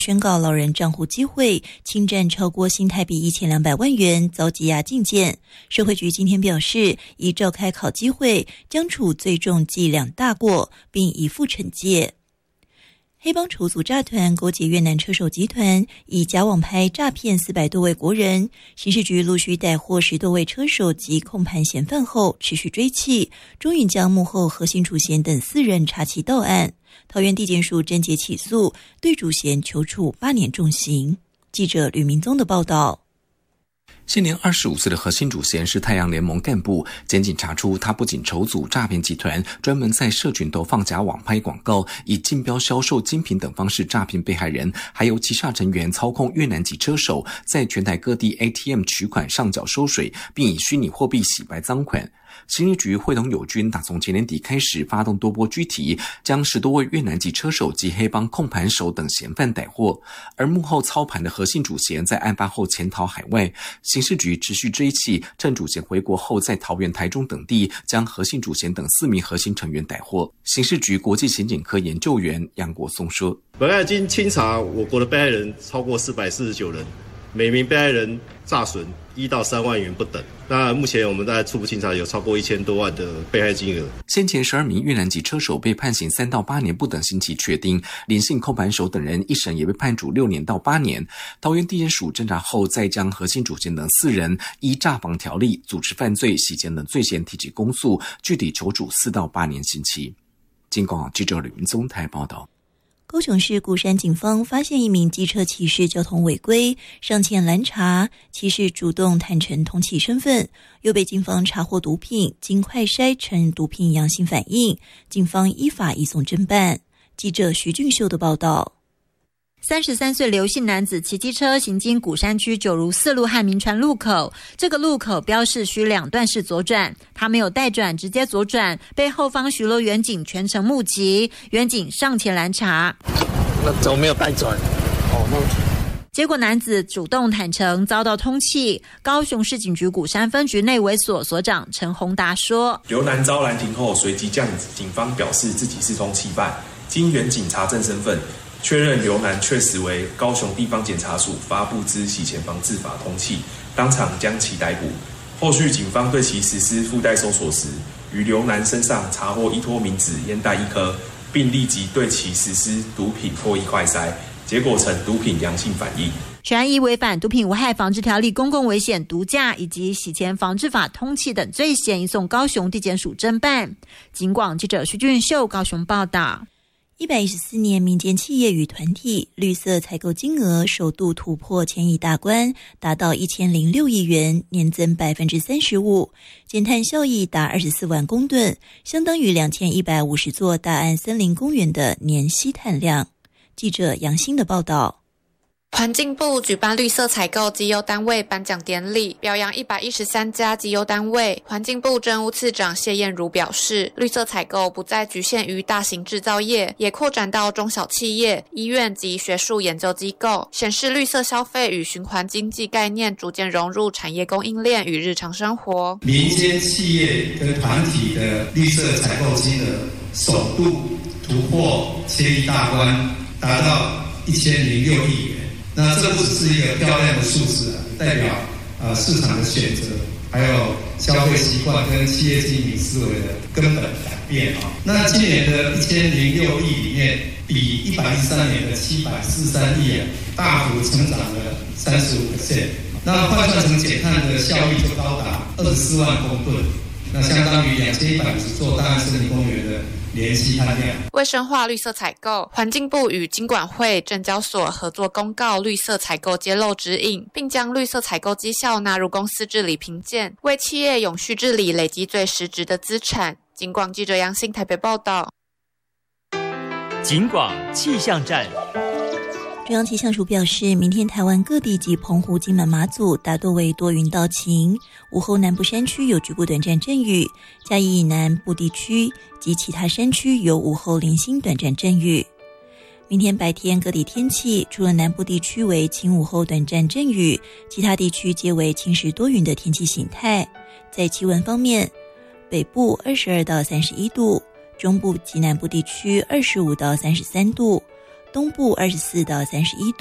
宣告老人账户机会侵占超过新台币1200万元，遭羁押禁见。社会局今天表示，已召开考机会，将处最重记2大过，并移付惩戒。黑帮筹组诈团勾结越南车手集团，以假网拍诈骗400多位国人。刑事局陆续逮获10多位车手及控盘嫌犯后，持续追缉，终于将幕后核心主嫌等4人查缉到案。桃园地检署侦结起诉，对主嫌求处8年重刑。记者吕明宗的报道。 现年25岁的核心主嫌是太阳联盟干部，检警查出他不仅筹组诈骗集团，专门在社群投放假网拍广告，以竞标销售精品等方式诈骗被害人，还有旗下成员操控越南籍车手，在全台各地 ATM 取款上缴收水，并以虚拟货币洗白赃款。刑事局会同友军打从前年底开始发动多波拘提，将10多位越南籍车手及黑帮控盘手等嫌犯逮获，而幕后操盘的核心主嫌在案发后潜逃海外。刑事局持续追缉，趁主嫌回国后在桃园、台中等地将核心主嫌等4名核心成员逮获。刑事局国际刑警科研究员杨国松说， 本案经清查，我国的被害人超过449人，每名被害人诈损1到3万元不等。那目前我们在初步清查有超过1000多万的被害金额。 先前12名越南籍车手被判刑3到8年不等刑期确定，林姓控盘手等人一审也被判处6年到8年。桃园地检署侦查后，再将核心主嫌等4人依诈防条例、组织犯罪、洗钱等罪嫌提起公诉，具体求处4到8年刑期。警广记者吕明宗台报道。 高雄市鼓山警方发现一名机车骑士交通违规，上前拦查，骑士主动坦承通缉身份，又被警方查获毒品，经快筛呈毒品阳性反应，警方依法移送侦办。记者徐俊秀的报道。 33岁刘姓男子骑机车行经鼓山区九如4路和民传路口，这个路口标示需2段式左转，他没有带转，直接左转，被后方巡逻员警全程目击，员警上前拦查。 那怎么没有带转？ 结果男子主动坦承遭到通缉。高雄市警局鼓山分局内委所所长陈宏达说， 刘男遭拦停后随即向警方表示自己是通缉犯，经员警查证身份，确认刘男确实为高雄地方检察署发布之洗钱防治法通缉，当场将其逮捕。后续警方对其实施附带搜索时，于刘男身上查获依托明纸烟袋1颗，并立即对其实施毒品唾液快筛，结果呈毒品阳性反应。 全案依违反毒品危害防治条例、公共危险毒驾以及洗钱防治法通缉等罪嫌，移送高雄地检署侦办。警广记者徐俊秀高雄报道。 114年，民间企业与团体绿色采购金额首度突破1000亿大关，达到1006亿元，年增35%，减碳效益达24万公吨，相当于2150座大安森林公园的年吸碳量。记者杨欣的报道。 环境部举办绿色采购绩优单位颁奖典礼，表扬113家绩优单位。环境部政务次长谢燕如表示，绿色采购不再局限于大型制造业，也扩展到中小企业、医院及学术研究机构，显示绿色消费与循环经济概念逐渐融入产业供应链与日常生活。 民间企业跟团体的绿色采购金额首度突破1000亿大关，达到1006亿元。那这不只是一个漂亮的数字代表市场的选择，还有消费习惯跟企业经营思维的根本改变那今年的1006亿里面，比113年的743亿大幅成长了35%。那换算成减碳的效益就高达24万公吨，那相当于2150座大安森林公园的联系碳量。 为深化绿色采购，环境部与金管会、证交所合作公告绿色采购揭露指引，并将绿色采购绩效纳入公司治理评鉴，为企业永续治理累积最实质的资产。警广记者杨欣台北报道。 警广气象站。 中央气象署表示，明天台湾各地及澎湖、金门、马祖大多为多云到晴，午后南部山区有局部短暂阵雨，嘉义以南部地区及其他山区有午后零星短暂阵雨。明天白天各地天气，除了南部地区为晴午后短暂阵雨，其他地区皆为晴时多云的天气形态。在气温方面，北部22到31度，中部及南部地区25到33度， 东部24到31度。